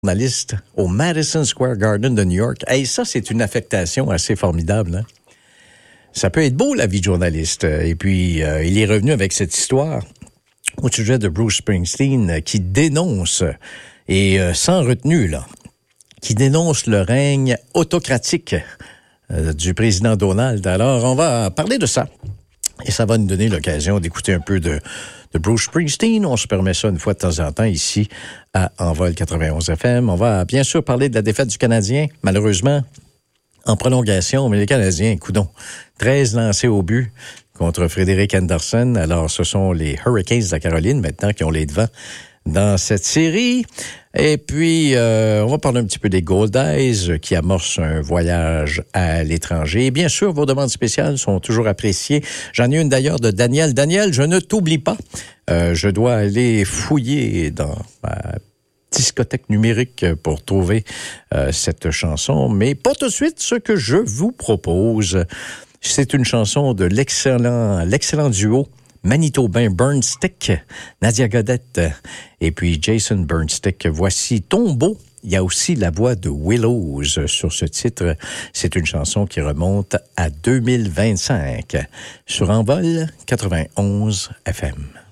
Journaliste au Madison Square Garden de New York. Hey, ça, c'est une affectation assez formidable. Hein? Ça peut être beau, la vie de journaliste. Et puis, il est revenu avec cette histoire au sujet de Bruce Springsteen qui dénonce, et sans retenue, là, qui dénonce le règne autocratique du président Donald. Alors, on va parler de ça. Et ça va nous donner l'occasion d'écouter un peu de Bruce Springsteen. On se permet ça une fois de temps en temps ici à Envol 91 FM. On va bien sûr parler de la défaite du Canadien, malheureusement, en prolongation. Mais les Canadiens, coudonc, 13 lancés au but contre Frédéric Anderson. Alors, ce sont les Hurricanes de la Caroline maintenant qui ont les devants dans cette série. Et puis, on va parler un petit peu des Goldies qui amorcent un voyage à l'étranger. Et bien sûr, vos demandes spéciales sont toujours appréciées. J'en ai une d'ailleurs de Daniel. Daniel, je ne t'oublie pas. Je dois aller fouiller dans ma discothèque numérique pour trouver cette chanson. Mais pas tout de suite. Ce que je vous propose, c'est une chanson de l'excellent duo manitobain Burnstick, Nadia Godette et puis Jason Burnstick. Voici Tombeau. Il y a aussi la voix de Willows sur ce titre. C'est une chanson qui remonte à 2025 sur Envol 91 FM.